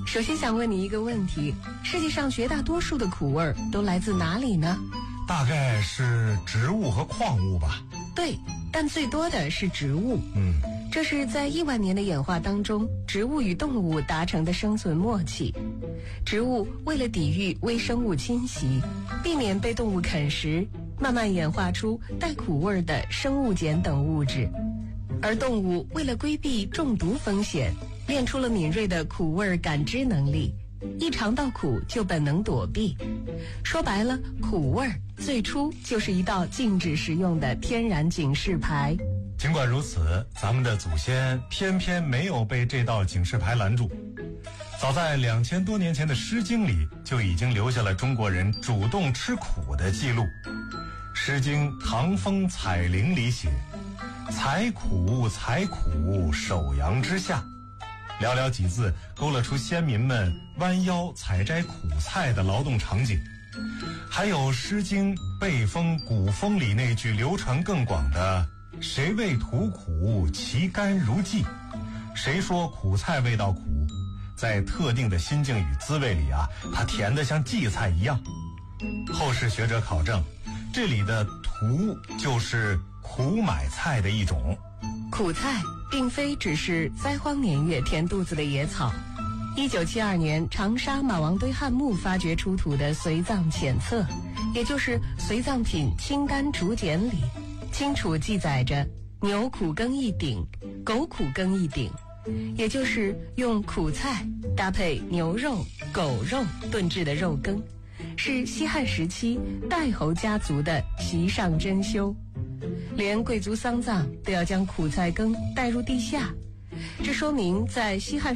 首先想问你一个问题，世界上绝大多数的苦味都来自哪里呢？ 大概是植物和矿物吧。 对，但最多的是植物。这是在亿万年的演化当中，植物与动物达成的生存默契。植物为了抵御微生物侵袭，避免被动物啃食，慢慢演化出带苦味的生物碱等物质。而动物为了规避中毒风险，练出了敏锐的苦味感知能力，一尝到苦就本能躲避。说白了，苦味最初就是一道禁止食用的天然警示牌。 尽管如此，咱们的祖先偏偏没有被这道警示牌拦住。早在2000多年前的《诗经》里，就已经留下了中国人主动吃苦的记录。《诗经·唐风采苓》里写：“采苦，采苦，首阳之下。”寥寥几字勾勒出先民们弯腰采摘苦菜的劳动场景。还有《诗经·背风·古风》里那句流传更广的“谁谓土苦，其甘如荠”。谁说苦菜味道苦？在特定的心境与滋味里啊，它甜得像荠菜一样。后世学者考证，这里的土就是苦买菜的一种。 苦菜并非只是灾荒年月填肚子的野草。1972年，长沙马王堆汉墓发掘出土的随葬浅册，也就是随葬品清单竹简里，清楚记载着牛苦羹一鼎，狗苦羹一鼎，也就是用苦菜搭配牛肉、狗肉炖制的肉羹，是西汉时期代侯家族的席上珍馐。连贵族丧葬都要将苦菜羹带入地下，这说明在西汉